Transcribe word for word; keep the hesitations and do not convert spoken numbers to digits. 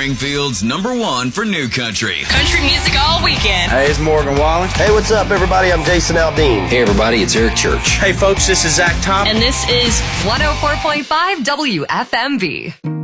Springfield's number one for new country. Country music all weekend. Hey, it's Morgan Wallen. Hey, what's up, everybody? I'm Jason Aldean. Hey, everybody, it's Eric Church. Hey, folks, this is Zach Thompson. And this is one oh four point five W F M V.